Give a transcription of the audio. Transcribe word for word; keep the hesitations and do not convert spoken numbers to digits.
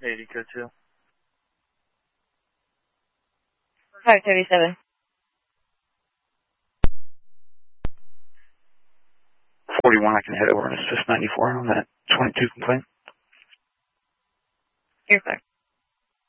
eighty, code two. five thirty-seven. forty-one, I can head over and assist ninety-four on that twenty-two complaint. You're clear.